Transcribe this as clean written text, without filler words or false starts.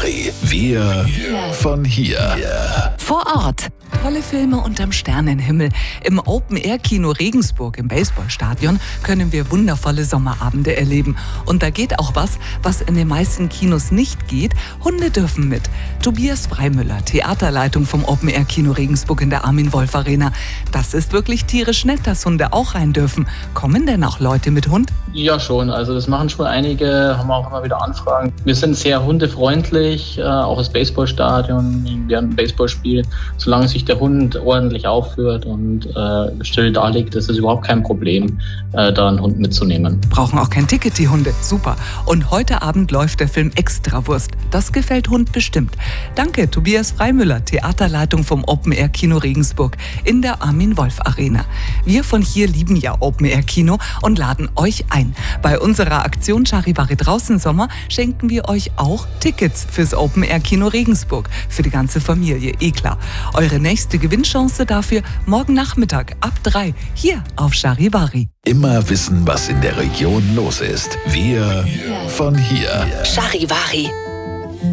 Charivari. Wir von hier. Vor Ort. Tolle Filme unterm Sternenhimmel. Im Open-Air-Kino Regensburg im Baseballstadion können wir wundervolle Sommerabende erleben. Und da geht auch was in den meisten Kinos nicht geht. Hunde dürfen mit. Tobias Freimüller, Theaterleitung vom Open-Air-Kino Regensburg in der Armin-Wolf-Arena. Das ist wirklich tierisch nett, dass Hunde auch rein dürfen. Kommen denn auch Leute mit Hund? Ja, schon. Also das machen schon einige, haben auch immer wieder Anfragen. Wir sind sehr hundefreundlich, auch das Baseballstadion, während dem Baseballspiel. Solange sich der Hund ordentlich aufführt und still da liegt, ist es überhaupt kein Problem, da einen Hund mitzunehmen. Brauchen auch kein Ticket, die Hunde. Super. Und heute Abend läuft der Film Extrawurst. Das gefällt Hund bestimmt. Danke, Tobias Freimüller, Theaterleitung vom Open-Air-Kino Regensburg in der Armin-Wolf-Arena. Wir von hier lieben ja Open-Air-Kino und laden euch ein. Bei unserer Aktion Charivari draußen Sommer schenken wir euch auch Tickets fürs Open-Air-Kino Regensburg. Für die ganze Familie, klar. Eure nächste Gewinnchance dafür morgen Nachmittag ab 3 hier auf Charivari. Immer wissen, was in der Region los ist. Wir von hier. Charivari.